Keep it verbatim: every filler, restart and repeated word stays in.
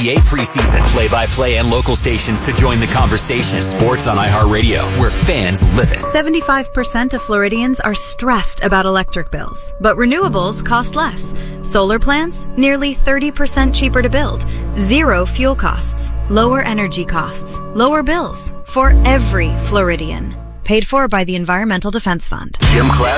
B A preseason. Play-by-play and local stations to join the conversation. Sports on iHeartRadio, where fans live it. seventy-five percent of Floridians are stressed about electric bills, but renewables cost less. Solar plants, nearly thirty percent cheaper to build. Zero fuel costs. Lower energy costs. Lower bills. For every Floridian. Paid for by the Environmental Defense Fund. Gym class